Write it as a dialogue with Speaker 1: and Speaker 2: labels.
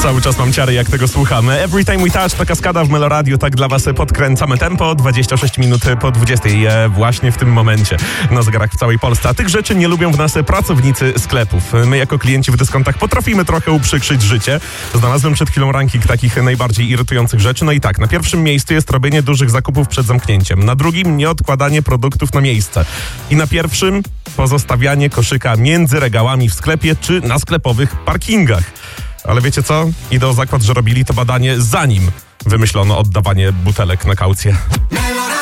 Speaker 1: Cały czas mam ciary, jak tego słuchamy. Every Time We Touch to kaskada w Meloradiu, tak dla was podkręcamy tempo. 26 minut po 20 właśnie w tym momencie na zegarach w całej Polsce. A tych rzeczy nie lubią w nas pracownicy sklepów. My jako klienci w dyskontach potrafimy trochę uprzykrzyć życie. Znalazłem przed chwilą ranking takich najbardziej irytujących rzeczy. No i tak, na pierwszym miejscu jest robienie dużych zakupów przed zamknięciem. Na drugim nieodkładanie produktów na miejsce. I na pierwszym pozostawianie koszyka między regałami w sklepie czy na sklepowych parkingach. Ale wiecie co? Idę o zakład, że robili to badanie zanim wymyślono oddawanie butelek na kaucję.